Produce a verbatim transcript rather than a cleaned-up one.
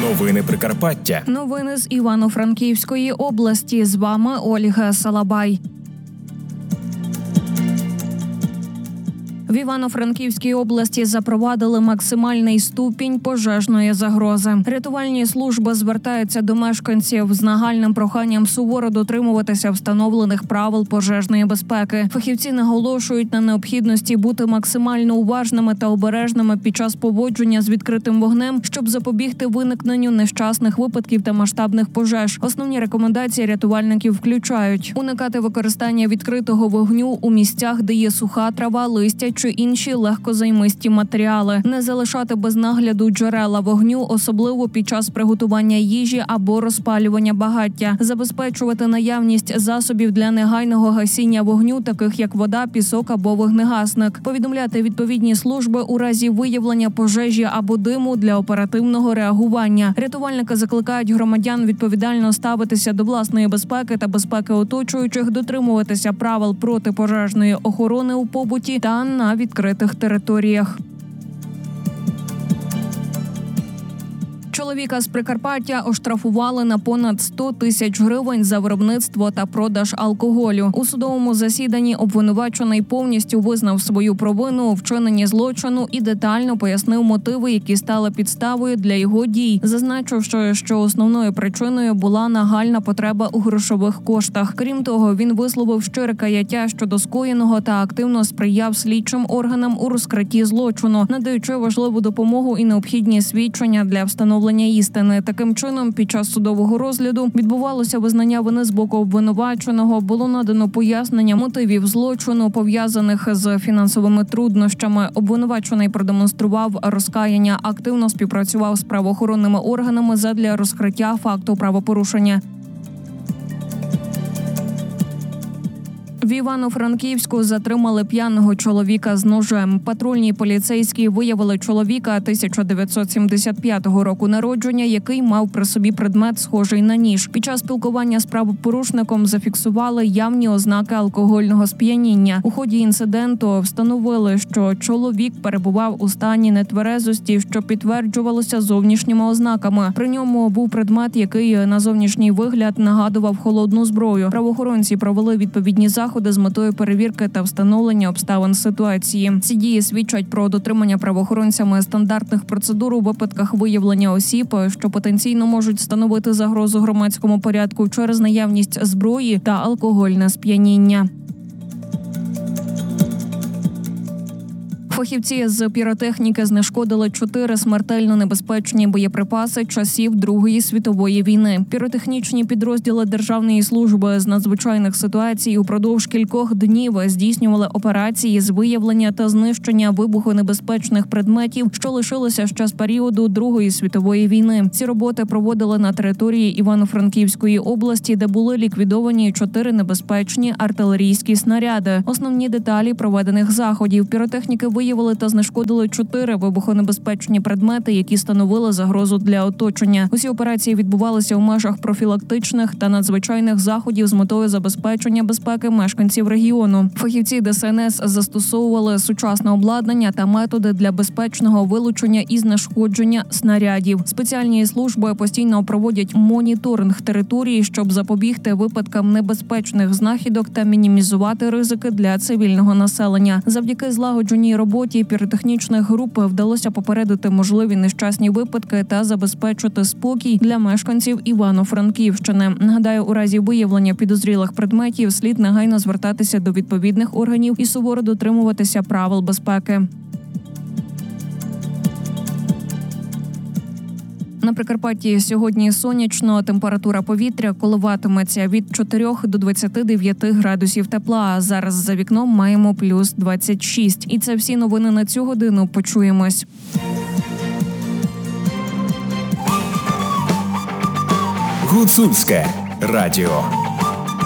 Новини Прикарпаття. Новини з Івано-Франківської області. З вами Ольга Салабай. В Івано-Франківській області запровадили максимальний ступінь пожежної загрози. Рятувальні служби звертаються до мешканців з нагальним проханням суворо дотримуватися встановлених правил пожежної безпеки. Фахівці наголошують на необхідності бути максимально уважними та обережними під час поводження з відкритим вогнем, щоб запобігти виникненню нещасних випадків та масштабних пожеж. Основні рекомендації рятувальників включають: уникати використання відкритого вогню у місцях, де є суха трава, листя чи інші легкозаймисті матеріали, не залишати без нагляду джерела вогню, особливо під час приготування їжі або розпалювання багаття, забезпечувати наявність засобів для негайного гасіння вогню, таких як вода, пісок або вогнегасник, повідомляти відповідні служби у разі виявлення пожежі або диму для оперативного реагування. Рятувальники закликають громадян відповідально ставитися до власної безпеки та безпеки оточуючих, дотримуватися правил протипожежної охорони у побуті та на відкритих територіях. Чоловіка з Прикарпаття оштрафували на понад сто тисяч гривень за виробництво та продаж алкоголю. У судовому засіданні обвинувачений повністю визнав свою провину у вчиненні злочину і детально пояснив мотиви, які стали підставою для його дій, зазначивши, що основною причиною була нагальна потреба у грошових коштах. Крім того, він висловив щире каяття щодо скоєного та активно сприяв слідчим органам у розкритті злочину, надаючи важливу допомогу і необхідні свідчення для встановлення істини. Таким чином, під час судового розгляду відбувалося визнання вини з боку обвинуваченого, було надано пояснення мотивів злочину, пов'язаних з фінансовими труднощами. Обвинувачений продемонстрував розкаяння, активно співпрацював з правоохоронними органами задля розкриття факту правопорушення. В Івано-Франківську затримали п'яного чоловіка з ножем. Патрульні поліцейські виявили чоловіка тисяча дев'ятсот сімдесят п'ятого року народження, який мав при собі предмет, схожий на ніж. Під час спілкування з правопорушником зафіксували явні ознаки алкогольного сп'яніння. У ході інциденту встановили, що чоловік перебував у стані нетверезості, що підтверджувалося зовнішніми ознаками. При ньому був предмет, який на зовнішній вигляд нагадував холодну зброю. Правоохоронці провели відповідні заходи з метою перевірки та встановлення обставин ситуації. Ці дії свідчать про дотримання правоохоронцями стандартних процедур у випадках виявлення осіб, що потенційно можуть становити загрозу громадському порядку через наявність зброї та алкогольне сп'яніння. Фахівці з піротехніки знешкодили чотири смертельно небезпечні боєприпаси часів Другої світової війни. Піротехнічні підрозділи Державної служби з надзвичайних ситуацій упродовж кількох днів здійснювали операції з виявлення та знищення вибухонебезпечних предметів, що лишилися ще з періоду Другої світової війни. Ці роботи проводили на території Івано-Франківської області, де були ліквідовані чотири небезпечні артилерійські снаряди. Основні деталі проведених заходів: піротехніки виявили Виявили та знешкодили чотири вибухонебезпечні предмети, які становили загрозу для оточення. Усі операції відбувалися у межах профілактичних та надзвичайних заходів з метою забезпечення безпеки мешканців регіону. Фахівці Де Ес Ен Ес застосовували сучасне обладнання та методи для безпечного вилучення і знешкодження снарядів. Спеціальні служби постійно проводять моніторинг території, щоб запобігти випадкам небезпечних знахідок та мінімізувати ризики для цивільного населення. Завдяки злагодженій роботі роботі піротехнічних груп вдалося попередити можливі нещасні випадки та забезпечити спокій для мешканців Івано-Франківщини. Нагадаю, у разі виявлення підозрілих предметів слід негайно звертатися до відповідних органів і суворо дотримуватися правил безпеки. На Прикарпатті сьогодні сонячно, температура повітря коливатиметься від чотирьох до двадцяти дев'яти градусів тепла. А зараз за вікном маємо плюс двадцять шість. І це всі новини на цю годину. Почуємось. Гуцульське радіо.